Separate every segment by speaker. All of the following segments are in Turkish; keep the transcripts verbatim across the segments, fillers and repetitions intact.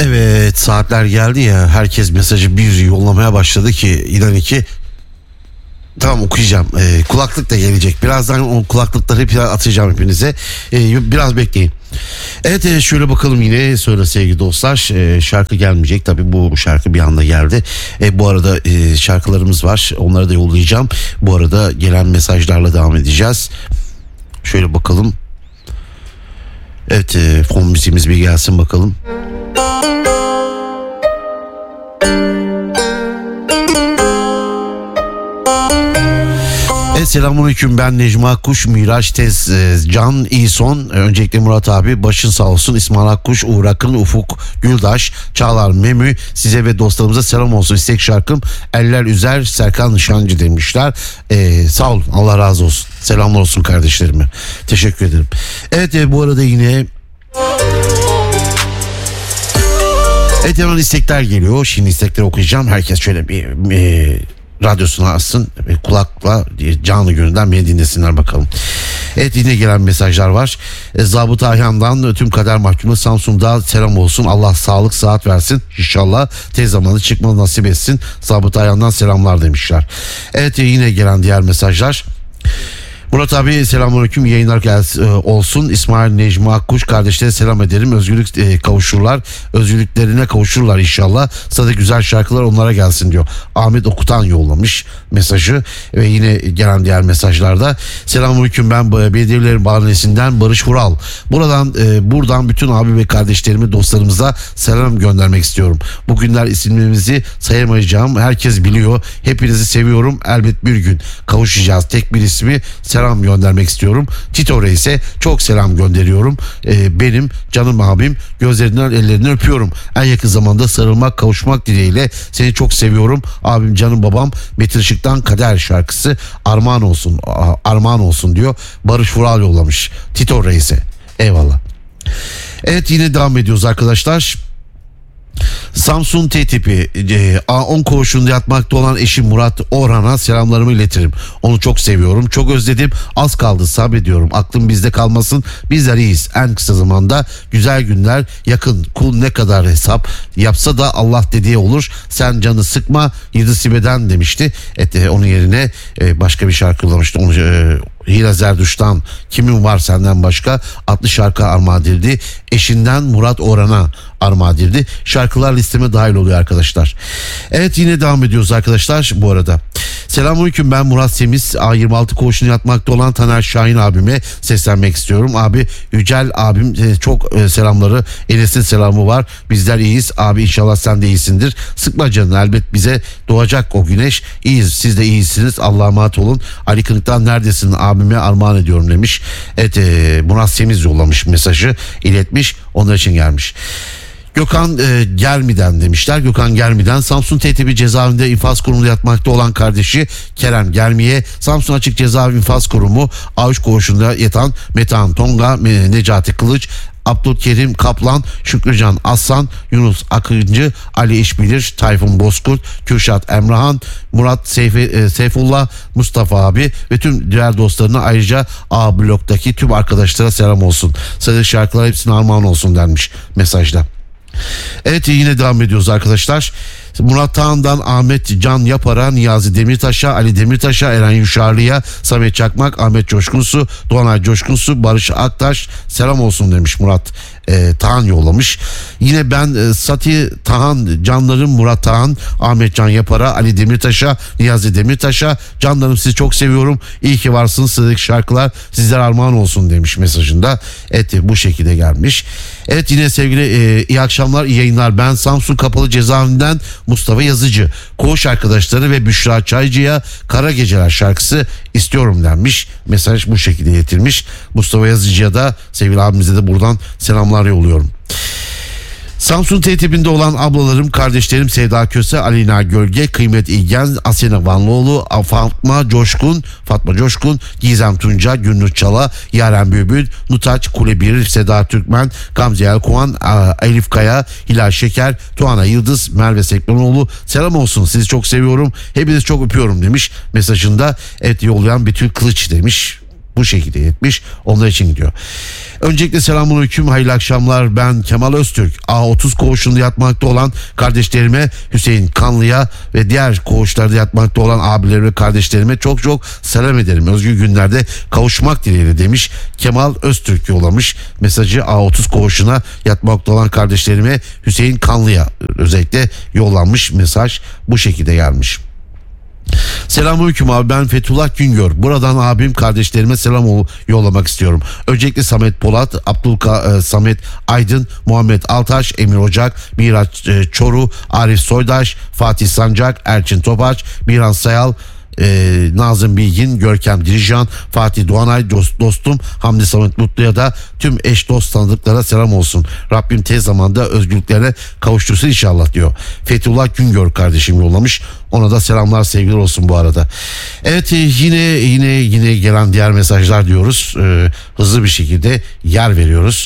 Speaker 1: Evet, saatler geldi ya, herkes mesajı bir yollamaya başladı ki inan ki tamam okuyacağım. Ee, kulaklık da gelecek. Birazdan o kulaklıkları hep atacağım hepinize. Ee, biraz bekleyin. Evet, e, şöyle bakalım yine sonra sevgili dostlar. E, şarkı gelmeyecek. Tabii bu şarkı bir anda geldi. E, bu arada e, şarkılarımız var. Onları da yollayacağım. Bu arada gelen mesajlarla devam edeceğiz. Şöyle bakalım. Evet, e, fon müziğimiz bir gelsin bakalım. Evet, selamünaleyküm, ben Necmi Akkuş, Miraç Tez, Can İson. Öncelikle Murat abi başın sağ olsun. İsmail Akkuş, Uğur Akın, Ufuk Güldaş, Çağlar Memü, size ve dostlarımıza selam olsun. İstek şarkım Eller Üzer, Serkan Nişancı demişler. Ee, sağ olun, Allah razı olsun. Selamlar olsun kardeşlerime. Teşekkür ederim. Evet, e, bu arada yine evet, hemen istekler geliyor. Şimdi istekleri okuyacağım. Herkes şöyle bir e, radyosunu açsın, kulakla canlı gönülden beni dinlesinler bakalım. Evet, yine gelen mesajlar var. E, Zabıta Ayhan'dan tüm kader mahkumu Samsun'da selam olsun. Allah sağlık sıhhat versin. İnşallah tez zamanda çıkmanı nasip etsin. Zabıta Ayhan'dan selamlar demişler. Evet, yine gelen diğer mesajlar. Murat abi selamünaleyküm, yayınlar gelsin, olsun. İsmail Necmi Akkuş kardeşlere selam ederim. Özgürlük e, kavuşurlar. Özgürlüklerine kavuşurlar inşallah. Sadece güzel şarkılar onlara gelsin diyor. Ahmet Okutan yollamış mesajı ve yine gelen diğer mesajlarda. Selamünaleyküm, ben Belediyelerin Bahanesi'nden Barış Vural. Buradan e, buradan bütün abi ve kardeşlerimi, dostlarımıza selam göndermek istiyorum. Bugünler isimlerimizi sayamayacağım. Herkes biliyor. Hepinizi seviyorum. Elbet bir gün kavuşacağız. Tek bir ismi selam Selam göndermek istiyorum. Tito Reis'e çok selam gönderiyorum. Ee, benim canım abim, gözlerinden ellerinden öpüyorum. En yakın zamanda sarılmak, kavuşmak dileğiyle seni çok seviyorum. Abim, canım babam. Metin Işık'tan Kader şarkısı armağan olsun, armağan olsun diyor. Barış Vural yollamış Tito Reis'e. Eyvallah. Evet, yine devam ediyoruz arkadaşlar. Samsun T tipi e, A on koğuşunda yatmakta olan eşim Murat Orhan'a selamlarımı iletirim. Onu çok seviyorum, çok özledim. Az kaldı, sabrediyorum. Aklım bizde kalmasın. Bizler iyiyiz. En kısa zamanda güzel günler yakın. Kul ne kadar hesap yapsa da Allah dediği olur. Sen canı sıkma Yıldız Sibe'den demişti. Evet, e, onun yerine e, başka bir şarkı yollamıştı. Onu e, Hira Zerduş'tan Kimin Var Senden Başka adlı şarkı armağan edildi. Eşinden Murat Orhan'a armağan edildi. Şarkılar listeme dahil oluyor arkadaşlar. Evet, yine devam ediyoruz arkadaşlar bu arada. Selamünaleyküm, ben Murat Semiz. A yirmi altı koğuşunda yatmakta olan Taner Şahin abime seslenmek istiyorum. Abi Yücel abim çok selamları, Enes'in selamı var. Bizler iyiyiz. Abi inşallah sen de iyisindir. Sıkma canını, elbet bize doğacak o güneş. İyiyiz, siz de iyisiniz. Allah'a emanet olun. Ali Kınık'tan neredesin abime armağan ediyorum demiş. Evet, e, Murat Semiz yollamış mesajı, iletmiş. Onlar için gelmiş. Gökhan e, Germi'den demişler. Gökhan Germi'den Samsun T T B cezaevinde infaz kurumunda yatmakta olan kardeşi Kerem Germi'ye Samsun Açık Cezaevi İnfaz Kurumu A üç koğuşunda yatan Metehan Tonga, Necati Kılıç, Abdülkerim Kaplan, Şükrücan Aslan, Yunus Akıncı, Ali İşbilir, Tayfun Bozkurt, Kürşat Emrahan, Murat Seyfi, Seyfullah, Mustafa abi ve tüm diğer dostlarına, ayrıca A bloktaki tüm arkadaşlara selam olsun. Sayılı şarkılar hepsine armağan olsun denmiş mesajda. Evet, yine devam ediyoruz arkadaşlar. Murat Tağan'dan Ahmet Can Yapar'a, Niyazi Demirtaş'a, Ali Demirtaş'a, Eren Yuşarlı'ya, Samet Çakmak, Ahmet Coşkunsu, Doğanay Coşkunsu, Barış Aktaş selam olsun demiş Murat e, Tağan yollamış. Yine ben e, Sati Tağan, canlarım Murat Tağan, Ahmet Can Yapar'a, Ali Demirtaş'a, Niyazi Demirtaş'a, canlarım sizi çok seviyorum. İyi ki varsınız. Sıradaki şarkılar sizlere armağan olsun demiş mesajında. Evet, bu şekilde gelmiş. Evet, yine sevgili e, iyi akşamlar, iyi yayınlar. Ben Samsun Kapalı Cezaevinden Mustafa Yazıcı, koğuş arkadaşları ve Büşra Çaycı'ya Kara Geceler şarkısı istiyorum denmiş. Mesaj bu şekilde iletilmiş. Mustafa Yazıcı'ya da, sevgili abimize de buradan selamlar yolluyorum. Samsun T tipinde olan ablalarım, kardeşlerim Sevda Köse, Alina Gölge, Kıymet İlgen, Asena Vanlıoğlu, Fatma Coşkun, Fatma Coşkun, Gizem Tunca, Gülnur Çala, Yaren Bülbül, Nutaç Kulebir, Seda Türkmen, Gamze Elkuan, Elif Kaya, Hilal Şeker, Tuana Yıldız, Merve Sekmanoğlu selam olsun. Sizi çok seviyorum. Hepinizi çok öpüyorum demiş mesajında. Evet, yollayan Betül Kılıç demiş. bu şekilde iletmiş. Onlar için gidiyor. Öncelikle selamünaleyküm, hayırlı akşamlar. Ben Kemal Öztürk. A otuz koğuşunda yatmakta olan kardeşlerime, Hüseyin Kanlı'ya ve diğer koğuşlarda yatmakta olan abilerime, kardeşlerime çok çok selam ederim. Özgür günlerde kavuşmak dileğiyle demiş. Kemal Öztürk yollamış mesajı A otuz koğuşuna yatmakta olan kardeşlerime, Hüseyin Kanlı'ya özellikle yollanmış mesaj bu şekilde gelmiş. Selamünaleyküm abi, ben Fethullah Güngör. Buradan abim kardeşlerime selam yollamak istiyorum. Öncelikle Samet Polat, Abdülka, e, Samet Aydın, Muhammed Altaş, Emir Ocak, Miraç e, Çoru, Arif Soydaş, Fatih Sancak, Erçin Topaç, Miran Sayal, Ee, Nazım Bilgin, Görkem Dirijan, Fatih Doğanay, dost, dostum Hamdi Samet Mutlu'ya da tüm eş dost tanıdıklara selam olsun. Rabbim tez zamanda özgürlüklerine kavuştursun inşallah diyor. Fethullah Güngör kardeşim yollamış. Ona da selamlar, sevgiler olsun bu arada. Evet, yine yine yine gelen diğer mesajlar diyoruz. Ee, hızlı bir şekilde yer veriyoruz.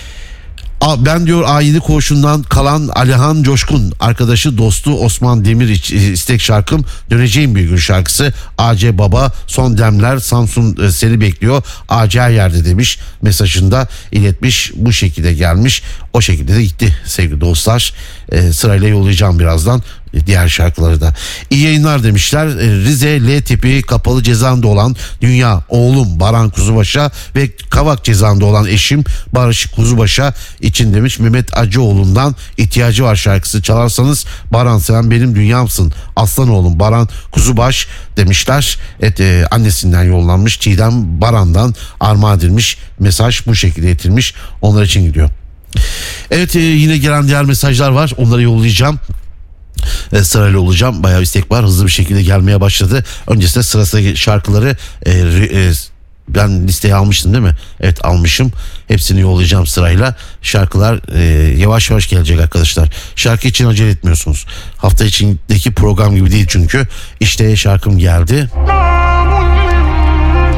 Speaker 1: Ben diyor A yedi koğuşundan kalan Alihan Coşkun, arkadaşı dostu Osman Demir istek şarkım Döneceğim Bir Gün şarkısı. A C Baba, son demler Samsun seni bekliyor, A C her yerde demiş, mesajında iletmiş, bu şekilde gelmiş, o şekilde de gitti sevgili dostlar. E, sırayla yollayacağım birazdan diğer şarkıları da. İyi yayınlar demişler. Rize L tipi kapalı cezaevinde olan Dünya oğlum Baran Kuzubaş'a ve Kavak cezaevinde olan eşim Barış Kuzubaş'a için demiş. Mehmet Acıoğlu'ndan ihtiyacı var şarkısı çalarsanız, Baran sen benim dünyamsın aslan oğlum Baran Kuzubaş demişler. Evet, e, annesinden yollanmış, Çiğdem Baran'dan armağan edilmiş mesaj bu şekilde iletilmiş, onlar için gidiyor. Evet, e, yine gelen diğer mesajlar var, onları yollayacağım. E, sırayla olacağım. Bayağı istek var. Hızlı bir şekilde gelmeye başladı. Öncesinde sırasındaki şarkıları e, e, ben listeye almıştım değil mi? Evet, almışım. Hepsini yollayacağım sırayla. Şarkılar e, yavaş yavaş gelecek arkadaşlar. Şarkı için acele etmiyorsunuz. Hafta içindeki program gibi değil çünkü. İşte şarkım geldi.